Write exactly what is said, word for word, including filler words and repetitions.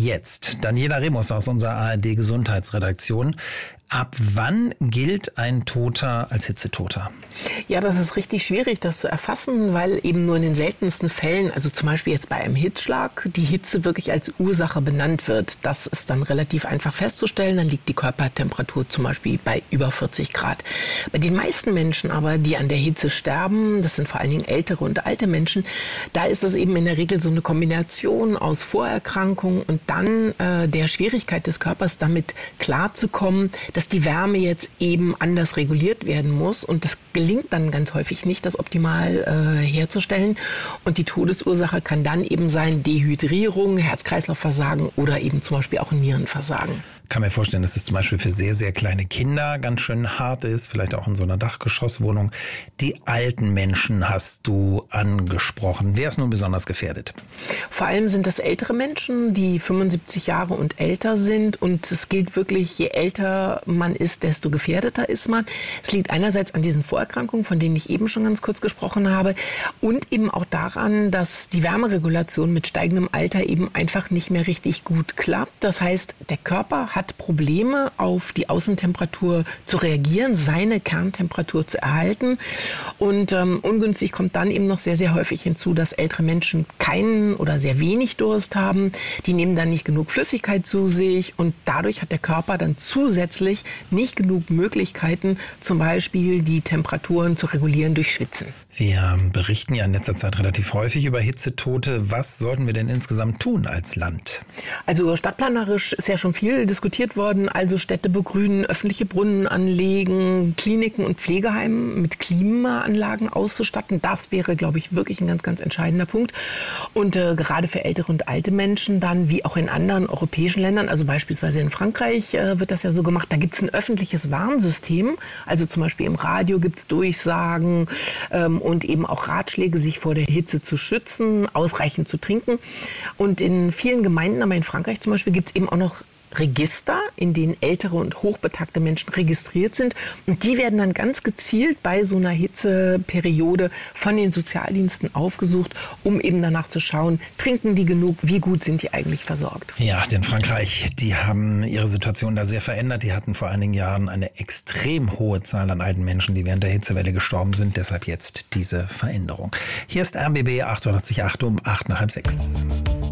jetzt. Daniela Remus aus unserer A R D-Gesundheitsredaktion. Ab wann gilt ein Toter als Hitzetoter? Ja, das ist richtig schwierig, das zu erfassen, weil eben nur in den seltensten Fällen, also zum Beispiel jetzt bei einem Hitzschlag, die Hitze wirklich als Ursache benannt wird. Das ist dann relativ einfach festzustellen. Dann liegt die Körpertemperatur zum Beispiel bei über vierzig Grad. Bei den meisten Menschen aber, die an der Hitze sterben, das sind vor allen Dingen ältere und alte Menschen, da ist es eben in der Regel so eine Kombination aus Vorerkrankungen und dann äh, der Schwierigkeit des Körpers, damit klarzukommen, dass die Wärme jetzt eben anders reguliert werden muss. Und das gelingt dann ganz häufig nicht, das optimal äh, herzustellen. Und die Todesursache kann dann eben sein Dehydrierung, Herz-Kreislauf-Versagen oder eben zum Beispiel auch Nierenversagen. Ich kann mir vorstellen, dass es zum Beispiel für sehr, sehr kleine Kinder ganz schön hart ist, vielleicht auch in so einer Dachgeschosswohnung. Die alten Menschen hast du angesprochen. Wer ist nun besonders gefährdet? Vor allem sind das ältere Menschen, die fünfundsiebzig Jahre und älter sind. Und es gilt wirklich, je älter man ist, desto gefährdeter ist man. Es liegt einerseits an diesen Vorerkrankungen, von denen ich eben schon ganz kurz gesprochen habe, und eben auch daran, dass die Wärmeregulation mit steigendem Alter eben einfach nicht mehr richtig gut klappt. Das heißt, der Körper hat Probleme, auf die Außentemperatur zu reagieren, seine Kerntemperatur zu erhalten. Und ähm, ungünstig kommt dann eben noch sehr, sehr häufig hinzu, dass ältere Menschen keinen oder sehr wenig Durst haben. Die nehmen dann nicht genug Flüssigkeit zu sich und dadurch hat der Körper dann zusätzlich nicht genug Möglichkeiten, zum Beispiel die Temperaturen zu regulieren durch Schwitzen. Wir berichten ja in letzter Zeit relativ häufig über Hitzetote. Was sollten wir denn insgesamt tun als Land? Also stadtplanerisch ist ja schon viel diskutiert worden. Also Städte begrünen, öffentliche Brunnen anlegen, Kliniken und Pflegeheime mit Klimaanlagen auszustatten. Das wäre, glaube ich, wirklich ein ganz, ganz entscheidender Punkt. Und äh, gerade für ältere und alte Menschen dann, wie auch in anderen europäischen Ländern, also beispielsweise in Frankreich äh, wird das ja so gemacht, da gibt es ein öffentliches Warnsystem. Also zum Beispiel im Radio gibt es Durchsagen, ähm, und eben auch Ratschläge, sich vor der Hitze zu schützen, ausreichend zu trinken. Und in vielen Gemeinden, aber in Frankreich zum Beispiel, gibt es eben auch noch Register, in denen ältere und hochbetagte Menschen registriert sind. Und die werden dann ganz gezielt bei so einer Hitzeperiode von den Sozialdiensten aufgesucht, um eben danach zu schauen, trinken die genug, wie gut sind die eigentlich versorgt. Ja, denn Frankreich, die haben ihre Situation da sehr verändert. Die hatten vor einigen Jahren eine extrem hohe Zahl an alten Menschen, die während der Hitzewelle gestorben sind. Deshalb jetzt diese Veränderung. Hier ist R B B achtundachtzig Komma acht um acht nach halb sechs.